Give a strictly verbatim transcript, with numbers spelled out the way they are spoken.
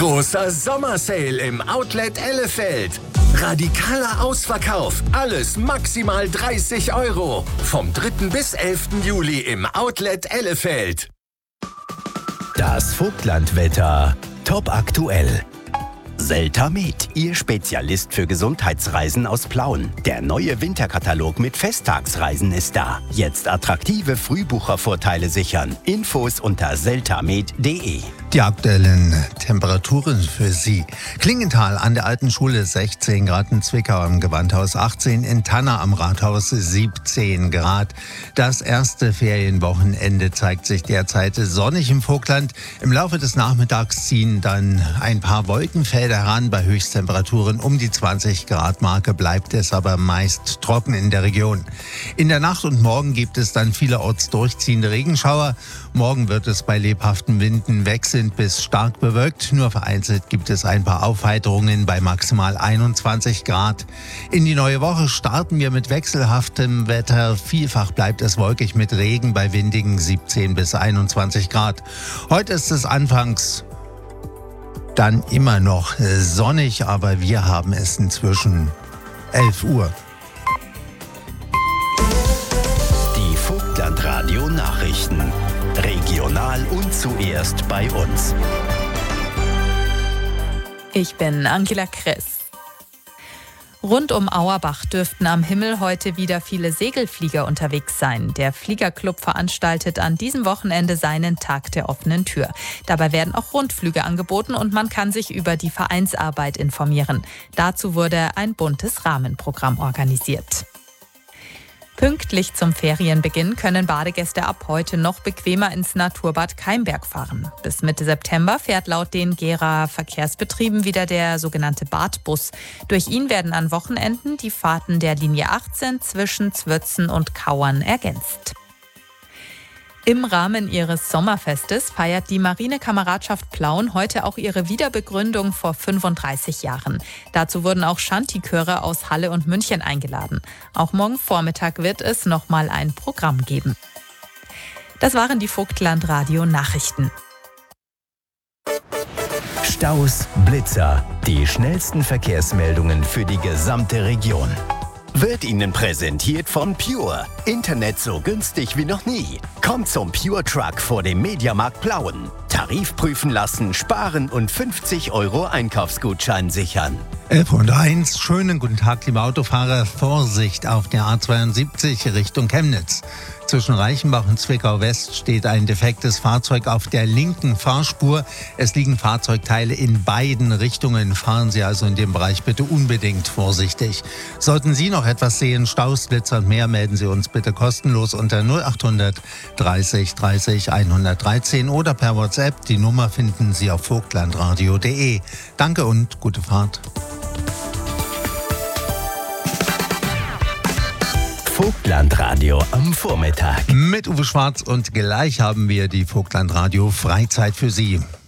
Großer Sommersale im Outlet Elefeld. Radikaler Ausverkauf. Alles maximal dreißig Euro. Vom dritten bis elften Juli im Outlet Elefeld. Das Vogtlandwetter. Top aktuell. Seltamed, Ihr Spezialist für Gesundheitsreisen aus Plauen. Der neue Winterkatalog mit Festtagsreisen ist da. Jetzt attraktive Frühbuchervorteile sichern. Infos unter seltamed punkt de. Die aktuellen Temperaturen für Sie. Klingenthal an der Alten Schule sechzehn Grad, in Zwickau im Gewandhaus achtzehn, in Tanna am Rathaus siebzehn Grad. Das erste Ferienwochenende zeigt sich derzeit sonnig im Vogtland. Im Laufe des Nachmittags ziehen dann ein paar Wolkenfelder heran. Bei Höchsttemperaturen um die zwanzig Grad Marke bleibt es aber meist trocken in der Region. In der Nacht und morgen gibt es dann vielerorts durchziehende Regenschauer. Morgen wird es bei lebhaften Winden wechseln bis stark bewölkt. Nur vereinzelt gibt es ein paar Aufheiterungen bei maximal einundzwanzig Grad. In die neue Woche starten wir mit wechselhaftem Wetter. Vielfach bleibt es wolkig mit Regen bei windigen siebzehn bis einundzwanzig Grad. Heute ist es anfangs dann immer noch sonnig, aber wir haben es inzwischen elf Uhr. Die Vogtlandradio Nachrichten. Regional und zuerst bei uns. Ich bin Angela Kress. Rund um Auerbach dürften am Himmel heute wieder viele Segelflieger unterwegs sein. Der Fliegerclub veranstaltet an diesem Wochenende seinen Tag der offenen Tür. Dabei werden auch Rundflüge angeboten und man kann sich über die Vereinsarbeit informieren. Dazu wurde ein buntes Rahmenprogramm organisiert. Pünktlich zum Ferienbeginn können Badegäste ab heute noch bequemer ins Naturbad Keimberg fahren. Bis Mitte September fährt laut den Gera Verkehrsbetrieben wieder der sogenannte Badbus. Durch ihn werden an Wochenenden die Fahrten der Linie achtzehn zwischen Zwötzen und Kauern ergänzt. Im Rahmen ihres Sommerfestes feiert die Marinekameradschaft Plauen heute auch ihre Wiederbegründung vor fünfunddreißig Jahren. Dazu wurden auch Shanty-Chöre aus Halle und München eingeladen. Auch morgen Vormittag wird es nochmal ein Programm geben. Das waren die Vogtlandradio Nachrichten. Staus, Blitzer, die schnellsten Verkehrsmeldungen für die gesamte Region. Wird Ihnen präsentiert von Pure. Internet so günstig wie noch nie. Kommt zum Pure Truck vor dem Mediamarkt Plauen. Tarif prüfen lassen, sparen und fünfzig Euro Einkaufsgutschein sichern. elf Uhr eins, schönen guten Tag, liebe Autofahrer. Vorsicht auf der A zweiundsiebzig Richtung Chemnitz. Zwischen Reichenbach und Zwickau West steht ein defektes Fahrzeug auf der linken Fahrspur. Es liegen Fahrzeugteile in beiden Richtungen. Fahren Sie also in dem Bereich bitte unbedingt vorsichtig. Sollten Sie noch etwas sehen, Staus, Blitzer und mehr, melden Sie uns bitte kostenlos unter null achthundert dreißig dreißig hundertdreizehn oder per WhatsApp. Die Nummer finden Sie auf vogtlandradio punkt de. Danke und gute Fahrt. Vogtlandradio am Vormittag. Mit Uwe Schwarz und gleich haben wir die Vogtlandradio Freizeit für Sie.